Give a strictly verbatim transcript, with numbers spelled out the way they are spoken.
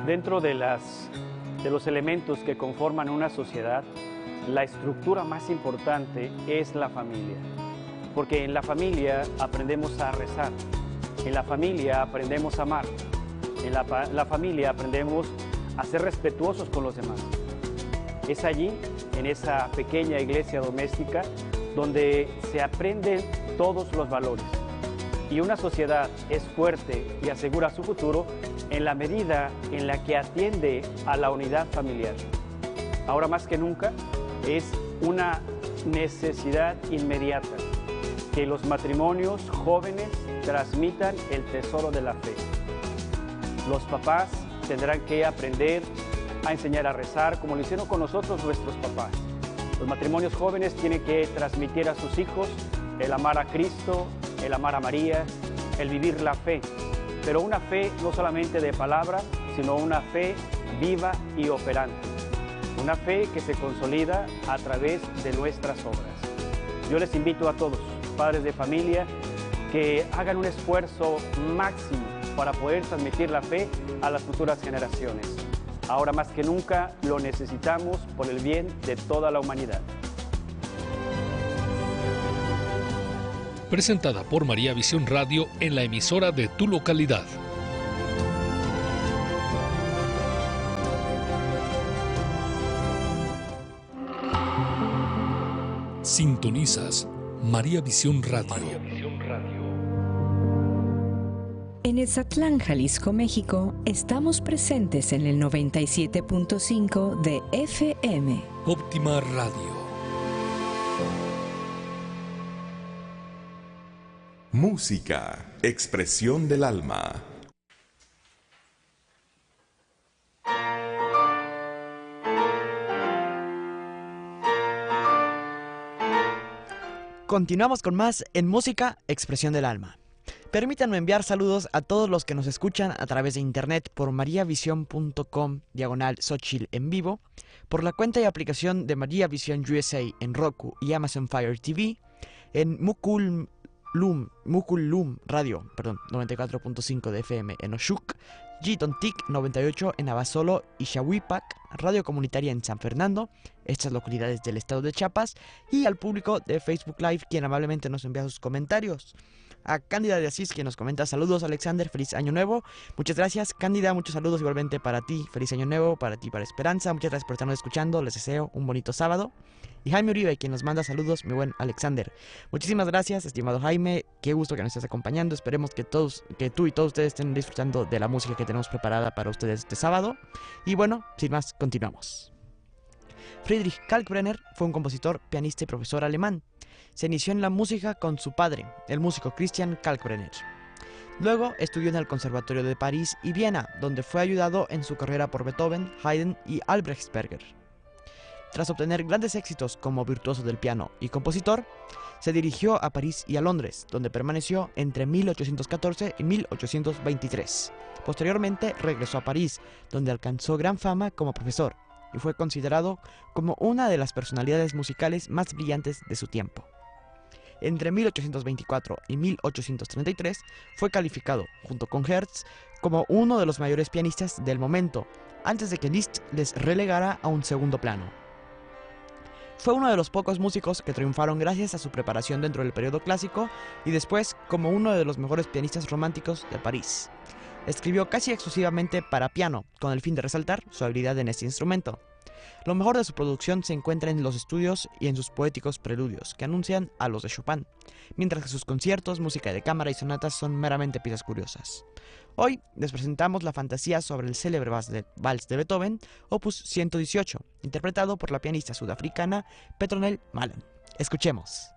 Dentro de, las, de los elementos que conforman una sociedad, la estructura más importante es la familia. Porque en la familia aprendemos a rezar, en la familia aprendemos a amar, en la, la familia aprendemos a ser respetuosos con los demás. Es allí, en esa pequeña iglesia doméstica, donde se aprenden todos los valores. Y una sociedad es fuerte y asegura su futuro en la medida en la que atiende a la unidad familiar. Ahora más que nunca es una necesidad inmediata que los matrimonios jóvenes transmitan el tesoro de la fe. Los papás tendrán que aprender a enseñar a rezar como lo hicieron con nosotros nuestros papás. Los matrimonios jóvenes tienen que transmitir a sus hijos el amar a Cristo, el amar a María, el vivir la fe, pero una fe no solamente de palabra, sino una fe viva y operante, una fe que se consolida a través de nuestras obras. Yo les invito a todos, padres de familia, que hagan un esfuerzo máximo para poder transmitir la fe a las futuras generaciones. Ahora más que nunca lo necesitamos por el bien de toda la humanidad. Presentada por María Visión Radio en la emisora de tu localidad. Sintonizas María Visión Radio. María Visión Radio. En Etzatlán, Jalisco, México, estamos presentes en el noventa y siete punto cinco de F M. Óptima Radio. Música, expresión del alma. Continuamos con más en Música, expresión del alma. Permítanme enviar saludos a todos los que nos escuchan a través de internet por mariavision punto com diagonal Xochitl en vivo, por la cuenta y aplicación de María Visión U S A en Roku y Amazon Fire T V, en Mukul Lum, Mukul Lum Radio, perdón, noventa y cuatro punto cinco de F M en Oshuk, Jitontic noventa y ocho en Abasolo y Xahuipac, Radio Comunitaria en San Fernando, estas localidades del estado de Chiapas, y al público de Facebook Live, quien amablemente nos envía sus comentarios. A Cándida de Asís, quien nos comenta: saludos Alexander, feliz año nuevo. Muchas gracias Cándida, muchos saludos igualmente para ti, feliz año nuevo, para ti, para Esperanza, muchas gracias por estarnos escuchando, les deseo un bonito sábado. Y Jaime Uribe, quien nos manda saludos, mi buen Alexander. Muchísimas gracias, estimado Jaime, qué gusto que nos estés acompañando, esperemos que todos, que tú y todos ustedes estén disfrutando de la música que tenemos preparada para ustedes este sábado. Y bueno, sin más, continuamos. Friedrich Kalkbrenner fue un compositor, pianista y profesor alemán. Se inició en la música con su padre, el músico Christian Kalkbrenner. Luego estudió en el Conservatorio de París y Viena, donde fue ayudado en su carrera por Beethoven, Haydn y Albrechtsberger. Tras obtener grandes éxitos como virtuoso del piano y compositor, se dirigió a París y a Londres, donde permaneció entre mil ochocientos catorce y mil ochocientos veintitrés. Posteriormente regresó a París, donde alcanzó gran fama como profesor y fue considerado como una de las personalidades musicales más brillantes de su tiempo. Entre mil ochocientos veinticuatro y mil ochocientos treinta y tres fue calificado, junto con Hertz, como uno de los mayores pianistas del momento, antes de que Liszt les relegara a un segundo plano. Fue uno de los pocos músicos que triunfaron gracias a su preparación dentro del periodo clásico y después como uno de los mejores pianistas románticos de París. Escribió casi exclusivamente para piano, con el fin de resaltar su habilidad en este instrumento. Lo mejor de su producción se encuentra en los estudios y en sus poéticos preludios, que anuncian a los de Chopin, mientras que sus conciertos, música de cámara y sonatas son meramente piezas curiosas. Hoy les presentamos la fantasía sobre el célebre vals de Beethoven, opus ciento dieciocho, interpretado por la pianista sudafricana Petronelle Malone. Escuchemos.